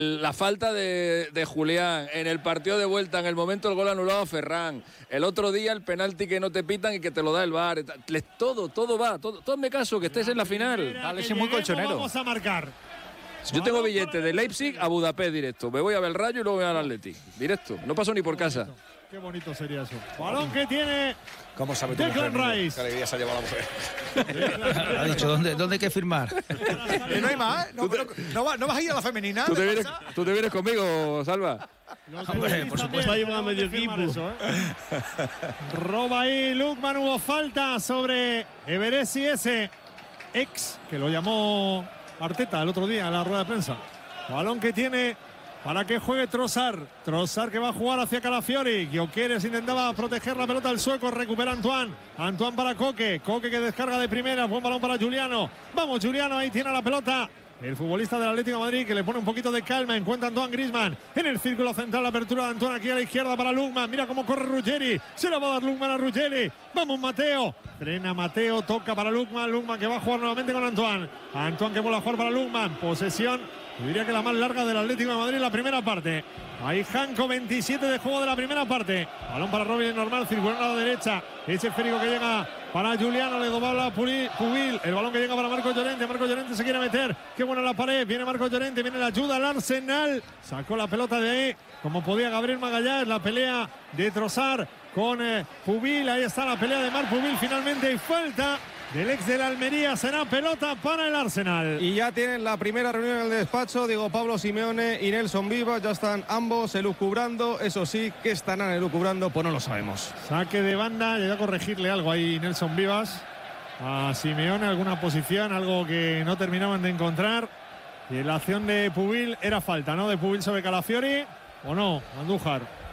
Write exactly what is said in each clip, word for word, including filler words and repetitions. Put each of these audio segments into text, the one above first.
La falta de, de Julián en el partido de vuelta, en el momento del gol anulado a Ferran, el otro día el penalti que no te pitan y que te lo da el V A R, todo, todo va, todo, todo me caso, que estés en la final. Dale, es muy colchonero. Vamos a marcar. Yo tengo billete de Leipzig a Budapest directo, me voy a ver el Rayo y luego voy al Atleti, directo, no paso ni por casa. Qué bonito sería eso. Balón que tiene ¿Cómo sabe tu Declan mujer, Rice. Qué alegría se ha llevado la mujer. Ha dicho, ¿dónde, ¿dónde hay que firmar? Que no hay más, ¿eh? No, no, no, va- no vas a ir a la femenina. ¿Tú te, ¿Te vienes, pasa? tú te vienes conmigo, Salva? Hombre, por supuesto. Va a llevar a medio equipo. Eso, ¿eh? Roba ahí Lukman, hubo falta sobre Everesi ese ex, que lo llamó Arteta el otro día en la rueda de prensa. Balón que tiene para que juegue Trossard. Trossard que va a jugar hacia Calafiori. Gyökeres intentaba proteger la pelota al sueco. Recupera Antoine. Antoine para Coque. Coque que descarga de primera. Buen balón para Juliano. Vamos, Juliano. Ahí tiene la pelota. El futbolista del Atlético de Madrid que le pone un poquito de calma. Encuentra a Antoine Griezmann en el círculo central. La apertura de Antoine aquí a la izquierda para Lukman. Mira cómo corre Ruggeri. Se la va a dar Lukman a Ruggeri. Vamos, Mateo. Frena Mateo. Toca para Lukman. Lukman que va a jugar nuevamente con Antoine. Antoine que vuelve a jugar para Lukman. Posesión. Yo diría que la más larga del Atlético de Madrid en la primera parte. Ahí Janko, veintisiete de juego de la primera parte. Balón para Robin normal, circulando a la derecha. Ese esférico que llega para Juliano, le dobla Pubil. El balón que llega para Marcos Llorente. Marcos Llorente se quiere meter. Qué buena la pared. Viene Marcos Llorente, viene la ayuda al Arsenal. Sacó la pelota de ahí, como podía Gabriel Magallanes. La pelea de Trossard con eh, Pubil. Ahí está la pelea de Marc Pubil. Finalmente hay falta del ex de la Almería. Será pelota para el Arsenal. Y ya tienen la primera reunión en el despacho. Digo, Pablo Simeone y Nelson Vivas. Ya están ambos elucubrando. Eso sí, ¿qué estarán elucubrando? Pues no lo sabemos. Saque de banda. Llega a corregirle algo ahí Nelson Vivas a Simeone. Alguna posición, algo que no terminaban de encontrar. Y la acción de Pubil era falta, ¿no? De Pubil sobre Calafiori. ¿O no, Andújar?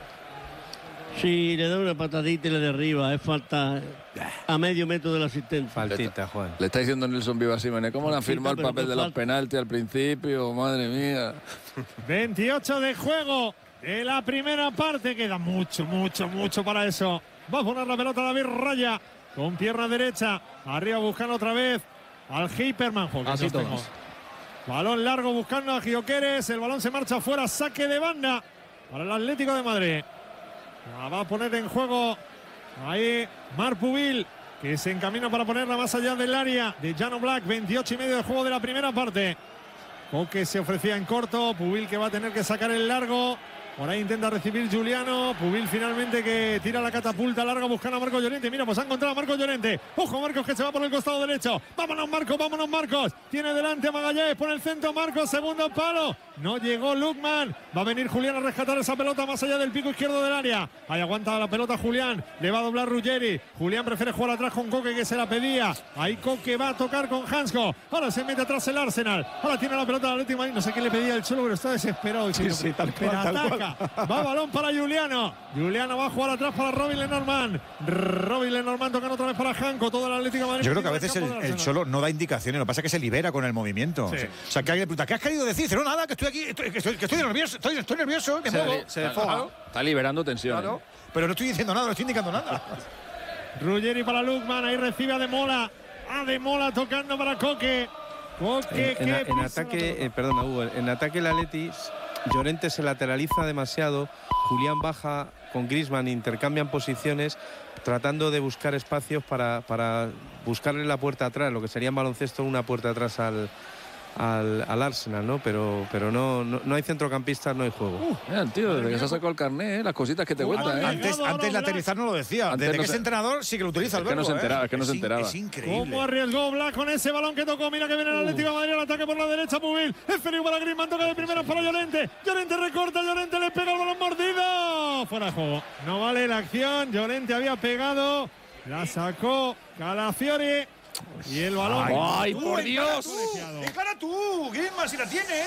Sí, le da una patadita y le derriba. Es falta a medio metro del asistente. Faltita, Juan. Le está diciendo Nelson Vivas Simeone, ¿cómo le han firmado el papel de los penaltis al principio? Madre mía. veintiocho de juego de la primera parte. Queda mucho, mucho, mucho para eso. Va a poner la pelota David Raya con pierna derecha. Arriba buscando otra vez al Hyperman. Así todos. Balón largo buscando a Gyökeres. El balón se marcha afuera. Saque de banda para el Atlético de Madrid. La va a poner en juego ahí Marc Pubil, que se encamina para ponerla más allá del área de Jan Oblak. veintiocho y medio de juego de la primera parte. Coque se ofrecía en corto. Pubil que va a tener que sacar el largo. Por ahí intenta recibir Juliano. Pubil finalmente que tira la catapulta larga buscando a Marcos Llorente. Mira, pues ha encontrado a Marcos Llorente. Ojo, Marcos que se va por el costado derecho. Vámonos, Marcos, vámonos, Marcos. Tiene delante a Magallanes por el centro. Marcos, segundo palo. No llegó Lukman. Va a venir Julián a rescatar esa pelota más allá del pico izquierdo del área. Ahí aguanta la pelota Julián. Le va a doblar Ruggeri. Julián prefiere jugar atrás con Coque, que se la pedía. Ahí Coque va a tocar con Hansko. Ahora se mete atrás el Arsenal. Ahora tiene la pelota la última. No sé qué le pedía el Cholo, pero está desesperado. Sí, sí, tal cual, Pero tal ataca. Va balón para Juliano. Juliano va a jugar atrás para Robin Lenormand. Robin Lenormand tocando otra vez para Janko. Todo el Atlético de Madrid. Yo creo que a veces el, el Cholo no da indicaciones, lo que pasa es que se libera con el movimiento. Sí. O sea, que alguien le pregunta, ¿qué has querido decir? Dice, no, nada, que estoy aquí, estoy, que estoy, que estoy nervioso, estoy, estoy nervioso, me Se, muevo. se desfoga. Está liberando tensión. Claro, pero no estoy diciendo nada, no estoy indicando nada. Ruggeri para Lukman. Ahí recibe a De Mola. A De Mola tocando para Coque. Coque En, en, que en ataque, eh, perdona, Hugo, en ataque el Atleti, Llorente se lateraliza demasiado, Julián baja con Griezmann, intercambian posiciones, tratando de buscar espacios para, para buscarle la puerta atrás, lo que sería en baloncesto una puerta atrás al, al, al Arsenal, ¿no? Pero, pero no, no, no hay centrocampistas, no hay juego. Uh, mira, el tío, desde que se ha sacado el carnet, ¿eh? Las cositas que te cuentan, ¿eh? Antes, antes de aterrizar no lo decía. Antes Desde no que se- es entrenador sí que lo utiliza el Es que no verbo, se enteraba, ¿eh? es que no se in- enteraba. Es increíble. ¿Cómo arriesgó Black con ese balón que tocó? Mira que viene el Atlético de Madrid al ataque por la derecha. Pubil. Es feliz para Griezmann. Toca de primera para Llorente. Llorente recorta. Llorente le pega el balón mordido. Fuera de juego. No vale la acción. Llorente había pegado. La sacó Calafiori. Y el balón. ¡Ay, Tú, por encara Dios! tú, ¡Encara tú! ¡Griezmann, si la tiene!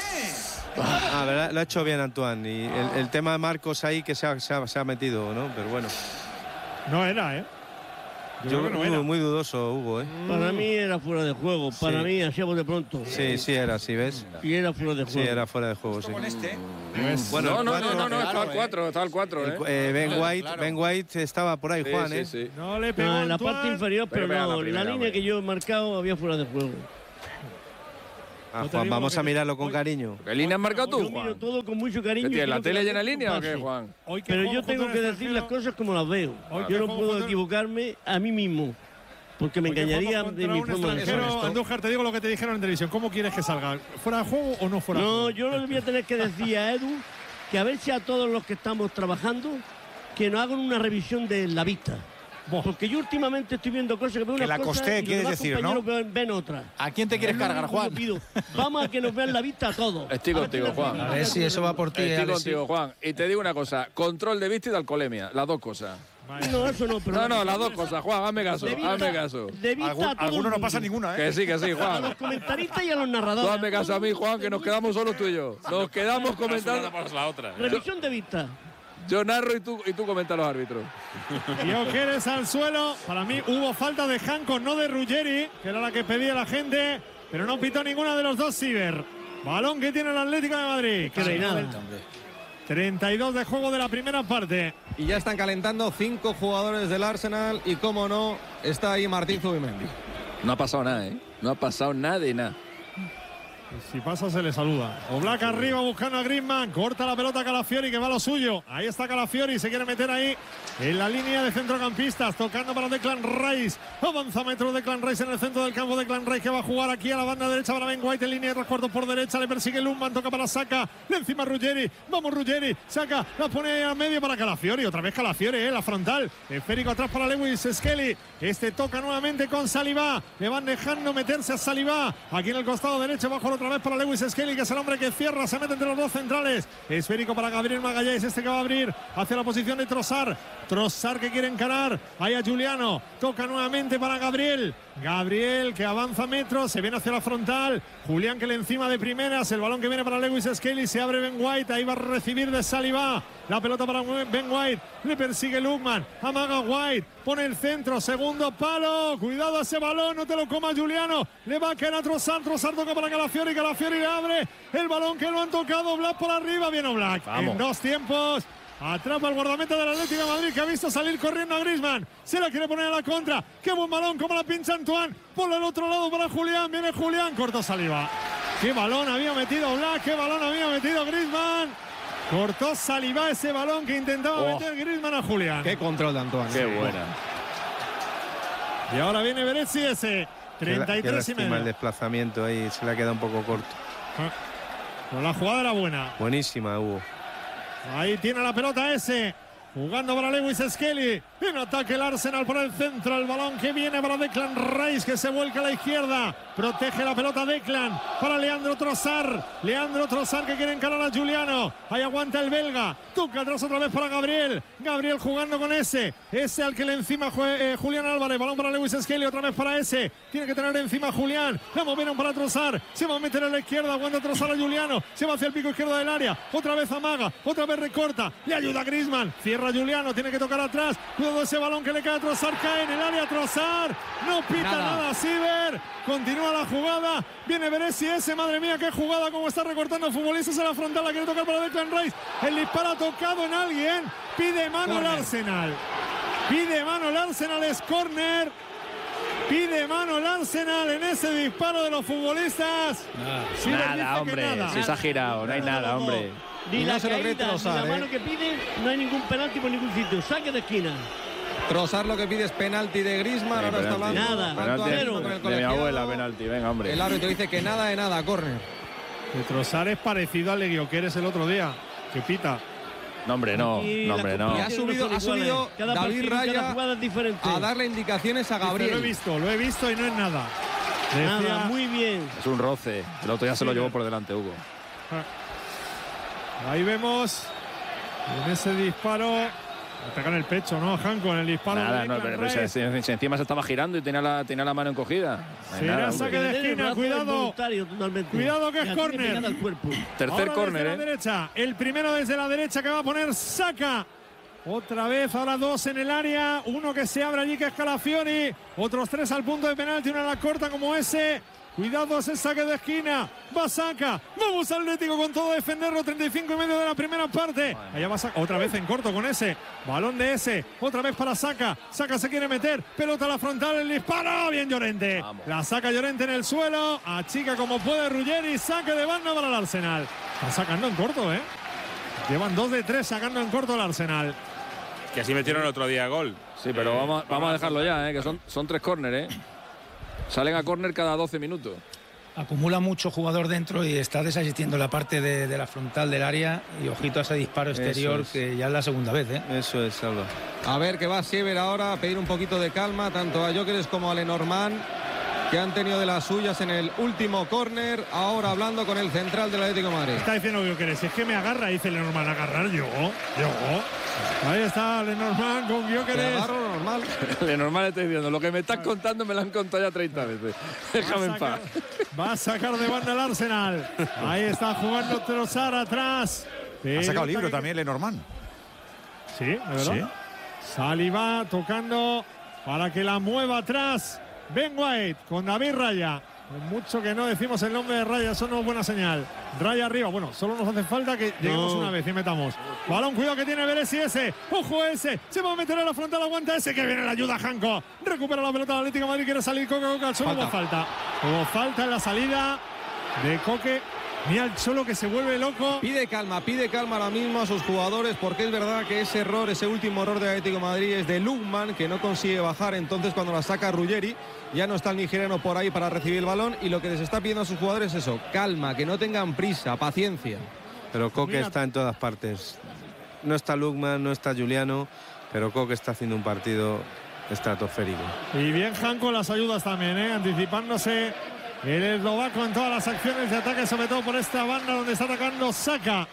Ah, verdad, lo ha hecho bien Antoine. Y el, el tema de Marcos ahí que se ha, se ha, se ha metido, ¿no? Pero bueno. No era, ¿eh? Yo, Yo, creo que no Hugo, era. muy dudoso, Hugo, ¿eh? Para mí era fuera de juego. Para Sí. mí, hacíamos de pronto. Sí, sí era, sí, ¿ves? Y era fuera de Sí, juego. era fuera de juego, sí. Con este. Bueno, no, no, no, no, no, eh, estaba al cuatro, estaba al cuatro, el- ¿eh? eh, Ben Claro, White, claro. Ben White estaba por ahí, Sí, Juan, sí, ¿eh? sí. No le pegó No, en la Antoine. parte inferior, pero, Pero vea la no, primera, la línea hombre. que yo he marcado había fuera de juego. Ah, Yo te Juan, digo vamos lo a que- mirarlo con hoy- cariño. ¿Qué línea has marcado tú, Yo miro Juan? todo con mucho cariño. ¿Qué y tienes, la quiero que tele llena de gente línea o qué, pase. Juan? Hoy que Pero Juanjo yo tengo Fontón que es decir las extranjero, cosas como las veo. Hoy que Yo no Juanjo puedo Fontón- equivocarme a mí mismo, porque me hoy que engañaría Juanjo de mi contra un forma de ser. extranjero, Andújar, te digo lo que te dijeron en televisión. ¿Cómo quieres que salga? ¿Fuera de juego o no fuera de No, juego? yo le voy a tener que decir a Edu que a ver si a todos los que estamos trabajando que nos hagan una revisión de la vista. Buah. Porque yo últimamente estoy viendo cosas que veo Que unas la cosas costé, y los quieres demás decir, compañeros ¿no? ven, ven otras. ¿A quién te quieres Es lo cargar, único que Juan? pido. Vamos a que nos vean la vista a todos. Estoy A ver contigo, si la Juan. clínica A ver si eso va por ti, Estoy Alexis. contigo, Juan. Y te digo una cosa, control de vista y de alcoholemia, las dos cosas. No, eso no, pero No, no, las dos cosas, Juan, hazme caso, de vista, hazme caso. de vista Algún- a todo alguno el no pasa mundo. ninguna, ¿eh? Que sí, que sí, A Juan. los comentaristas y a los Tú narradores. hazme caso a mí, Juan, que nos quedamos solos tú y yo. Nos quedamos comentando. Revisión de vista. Yo narro y tú, y tú comentas los árbitros. Gyökeres al suelo. Para mí hubo falta de Janko, no de Ruggeri, que era la que pedía la gente, pero no pitó ninguna de los dos Ciber. Balón que tiene el Atlético de Madrid. Que no hay nada. treinta y dos de juego de la primera parte. Y ya están calentando cinco jugadores del Arsenal y, como no, está ahí Martín Zubimendi. No ha pasado nada, ¿eh? No ha pasado nada de nada. Y si pasa se le saluda. Oblak arriba buscando a Griezmann. Corta la pelota a Calafiori, que va a lo suyo. Ahí está Calafiori, se quiere meter ahí en la línea de centrocampistas. Tocando para Declan Rice. Avanza metro Declan Rice en el centro del campo. Declan Rice que va a jugar aquí a la banda derecha para Ben White en línea de tres cuartos por derecha. Le persigue Lundman, toca para Saka. Le encima Ruggeri. Vamos Ruggeri. Saca, la pone a medio para Calafiori. Otra vez Calafiori, eh, la frontal. Esférico atrás para Lewis Skelly. Este toca nuevamente con Saliba. Le van dejando meterse a Saliba. Aquí en el costado derecho, bajo otra vez para Lewis Skelly, que es el hombre que cierra, se mete entre los dos centrales. Esférico para Gabriel Magalhães, este que va a abrir hacia la posición de Trossard. Trossard que quiere encarar. Ahí a Juliano. Toca nuevamente para Gabriel. Gabriel que avanza metros, se viene hacia la frontal. Julián que le encima de primeras. El balón que viene para Lewis Skelly. Se abre Ben White. Ahí va a recibir de Saliba. La pelota para Ben White. Le persigue Lukman. Amaga White. Pone el centro. Segundo palo. Cuidado ese balón. No te lo comas, Juliano. Le va a caer a Trossard. Trossard toca para Calafiori. Calafiori le abre el balón que lo han tocado. Black por arriba. Viene Black. En dos tiempos. Atrapa el guardameta del Atlético de Madrid, que ha visto salir corriendo a Griezmann. Se la quiere poner a la contra. Qué buen balón, como la pincha Antoine. Por el otro lado para Julián. Viene Julián, cortó Saliba. Qué balón había metido Black. Qué balón había metido Griezmann. Cortó Saliba ese balón que intentaba Oh. meter Griezmann a Julián. Qué control de Antoine. Qué buena. Y ahora viene Beretzi ese. treinta y Qué tres y lástima el medio. desplazamiento ahí, se le ha quedado un poco corto. Pero la jugada era buena. Buenísima, Hugo. Ahí tiene la pelota ese. Jugando para Lewis Skelly. En ataque el Arsenal por el centro. El balón que viene para Declan Rice, que se vuelca a la izquierda. Protege la pelota Declan para Leandro Trossard. Leandro Trossard que quiere encarar a Juliano. Ahí aguanta el belga. Toca atrás otra vez para Gabriel. Gabriel jugando con ese. Ese al que le encima eh, Julián Álvarez. Balón para Lewis Skelly. Otra vez para ese. Tiene que tener encima a Julián. La movieron para Trossard. Se va a meter a la izquierda. Aguanta Trossard a Juliano. Se va hacia el pico izquierdo del área. Otra vez amaga. Otra vez recorta. Le ayuda a Griezmann. Cierra Juliano. Tiene que tocar atrás. Cuidado ese balón que le cae a Trossard. Cae en el área Trossard. No pita nada, nada Ciber. Continúa la jugada. Viene Beretzi ese. Madre mía, qué jugada. Como está recortando futbolistas en la frontal. La quiere tocar para Declan Rice. El disparo ha tocado en alguien. Pide mano el Arsenal. Pide mano el Arsenal. Es córner. Pide mano el Arsenal en ese disparo de los futbolistas. Ciber dice Nada, que hombre. nada. Si se ha girado, no hay nada, hombre. Ni Y no la se lo cree caída, ni Trossard, la mano ¿eh? que pide, no hay ningún penalti por ningún sitio. Saque de esquina. Trossard lo que pide es penalti de Griezmann. Ahora está hablando Nada. tanto Penalti Antoine Cero. con el de mi colegiado. abuela, penalti. Venga, hombre. El árbitro dice que nada de nada, córner. Que Trossard es parecido al de Gyökeres el otro día. Que pita. No, hombre, no. Y No, la hombre, no. Y ha competición subido- no ha son iguales. subido Cada David partido y Raya cada jugada es diferente. A darle indicaciones a Dice, lo he Gabriel. visto, lo he visto y no es nada. Decía- Nada, muy bien. Es un roce. El otro día se lo llevó por delante, Hugo. Ahí vemos en ese disparo. Ataca en el pecho, ¿no? Janko en el disparo. Nada, de no, Declan pero Rice. se- se- encima se estaba girando y tenía la, tenía la mano encogida. No hay Será nada, saque hombre. de Tiene el esquina, brazo cuidado. involuntario totalmente. Cuidado que es La tiene córner. pegada al cuerpo. Tercer Ahora córner, desde la ¿eh? derecha. El primero desde la derecha que va a poner Saka. Otra vez, ahora dos en el área. Uno que se abre allí, que es Calafiori. Otros tres al punto de penalti. Una a la corta como ese. Cuidado ese saque de esquina. Va Saka. Vamos Atlético con todo a defenderlo. treinta y cinco y medio de la primera parte. Allá va Saka. Otra vez en corto con ese. Balón de ese. Otra vez para Saka. Saka se quiere meter. Pelota a la frontal. El disparo. Bien Llorente. Vamos. La saca Llorente en el suelo. Achica como puede Ruggeri. Saque de banda para el Arsenal. Está sacando en corto, ¿eh? Llevan dos de tres sacando en corto el Arsenal. Que así metieron el otro día gol. Sí, pero eh, vamos, vamos a dejarlo ya, ¿eh? Que son, son tres córner, ¿eh? Salen a córner cada doce minutos. Acumula mucho jugador dentro y está desasistiendo la parte de, de la frontal del área. Y ojito a ese disparo exterior, es. que ya es la segunda vez, ¿eh? Eso es, Salva. A ver que va Siever ahora a pedir un poquito de calma, tanto a Gyökeres como a Lenormand, que han tenido de las suyas en el último córner. Ahora hablando con el central del Atlético de Madrid. Está diciendo Gyökeres, es que me agarra, dice Lenormand, agarrar yo, yo. Ahí está Lenormand con Gyökeres. Normal. Lenormand está diciendo, lo que me estás contando me lo han contado ya treinta veces. Déjame en paz. Va a sacar de banda el Arsenal. Ahí está jugando Trossard atrás. Ha sacado libro que... también Lenormand. Sí, ¿de verdad? Sí. Saliba tocando para que la mueva atrás. Ben White con David Raya. Con mucho que no decimos el nombre de Raya, eso no es buena señal. Raya arriba, bueno, solo nos hace falta que lleguemos no. una vez y metamos. Balón, cuidado que tiene Beres y ese. Ojo ese, se va a meter en la frontal, aguanta ese, que viene la ayuda Janko. Recupera la pelota del Atlético de Madrid, quiere salir Coque, Coque al suelo, hubo falta. Hubo falta en la salida de Coque. Mira el Cholo que se vuelve loco. Pide calma, pide calma ahora mismo a sus jugadores, porque es verdad que ese error, ese último error de Atlético de Madrid es de Lukman, que no consigue bajar. Entonces cuando la saca Ruggeri, ya no está el nigeriano por ahí para recibir el balón, y lo que les está pidiendo a sus jugadores es eso, calma, que no tengan prisa, paciencia. Pero Coque Mira. está en todas partes. No está Lukman, no está Juliano, pero Coque está haciendo un partido estratosférico. Y bien Janko las ayudas también, ¿eh? Anticipándose el eslovaco en todas las acciones de ataque, sobre todo por esta banda donde está atacando Saka.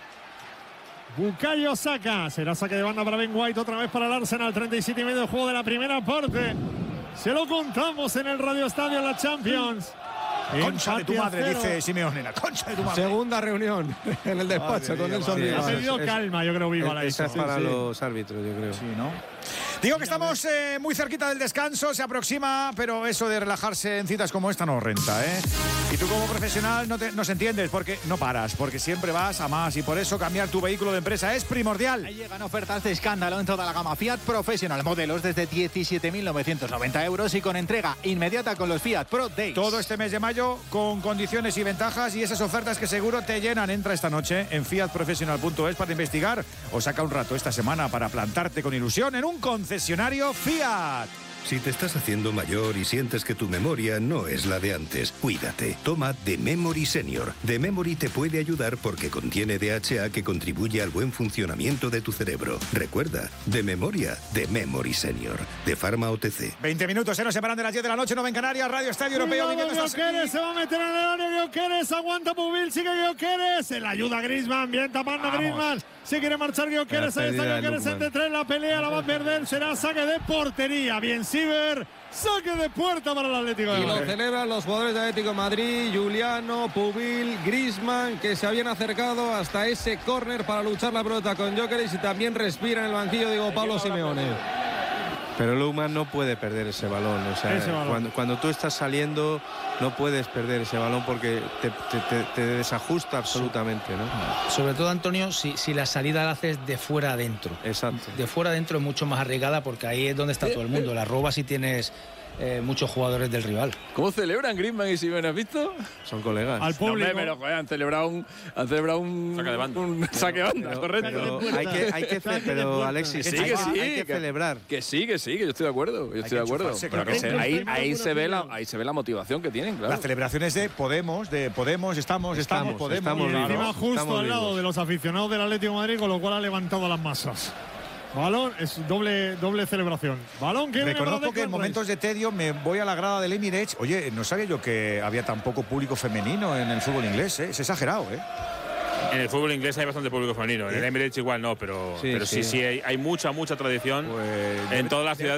Bukayo Saka. Será saque de banda para Ben White, otra vez para el Arsenal. treinta y siete y medio de juego de la primera parte. Se lo contamos en el Radio Estadio en la Champions. Concha de tu madre, dice Simeone. La concha de tu madre. Segunda reunión en el despacho con Nelson Viva. Ha pedido calma, yo creo, Viva. Esa es para sí, los sí. árbitros, yo creo. Sí, ¿no? Digo que estamos eh, muy cerquita del descanso, se aproxima, pero eso de relajarse en citas como esta no renta, ¿eh? Y tú como profesional no te, nos entiendes porque no paras, porque siempre vas a más y por eso cambiar tu vehículo de empresa es primordial. Ahí llegan ofertas de escándalo en toda la gama Fiat Professional, modelos desde diecisiete mil novecientos noventa euros y con entrega inmediata con los Fiat Pro Days. Todo este mes de mayo con condiciones y ventajas y esas ofertas que seguro te llenan. Entra esta noche en fiat professional punto es para investigar o saca un rato esta semana para plantarte con ilusión en un concesionario Fiat. Si te estás haciendo mayor y sientes que tu memoria no es la de antes, cuídate. Toma The Memory Senior. The Memory te puede ayudar porque contiene D H A que contribuye al buen funcionamiento de tu cerebro. Recuerda, de memoria, The Memory Senior. De Pharma O T C. veinte minutos, se nos separan de las diez de la noche, no en Canarias, Radio Estadio Europeo. Gyökeres se va a meter en el área, Gyökeres, aguanta Pubil, sigue Gyökeres. Se la ayuda Griezmann, bien tapando Griezmann. Se quiere marchar Gyökeres, ahí está Gyökeres entre tres, la pelea la va a perder, será saque de portería. Bien Siever, saque de puerta para el Atlético de Madrid. Y lo celebran los jugadores de Atlético de Madrid, Juliano, Pubil, Griezmann, que se habían acercado hasta ese córner para luchar la pelota con Gyökeres y también respira en el banquillo, digo, Pablo Simeone. Pero Lukman no puede perder ese balón. O sea, ese balón. Cuando, cuando tú estás saliendo, no puedes perder ese balón porque te, te, te, te desajusta absolutamente, ¿no? Sobre todo, Antonio, si, si la salida la haces de fuera adentro. Exacto. De fuera adentro es mucho más arriesgada porque ahí es donde está todo el mundo. La roba si tienes eh, muchos jugadores del rival. ¿Cómo celebran Griezmann y Simeone? ¿Has visto? Son colegas. Al público. No, pero, joder, han celebrado un, han celebrado un saque de banda. Un saque de banda, pero, correcto. Pero hay que, hay que pero Alexis, que sí, hay, que sí, hay que, que celebrar. Que sí, que sí, que yo estoy de acuerdo. Yo estoy de acuerdo. Pero que se, ahí, ahí, se ve la, ahí se ve la motivación que tienen, claro. Las celebraciones de Podemos, de Podemos, estamos, estamos, estamos Podemos. Estamos, y encima justo estamos al lado vivos. de los aficionados del Atlético de Madrid, con lo cual ha levantado las masas. Balón, es doble, doble celebración. Balón que reconozco que en momentos de tedio me voy a la grada del Emirates. Oye, no sabía yo que había tan poco público femenino en el fútbol inglés, ¿eh? Es exagerado, ¿eh? En el fútbol inglés hay bastante público femenino. En el Emirates igual no, pero sí, pero sí, sí, sí hay, hay mucha, mucha tradición pues, en todas las ciudades.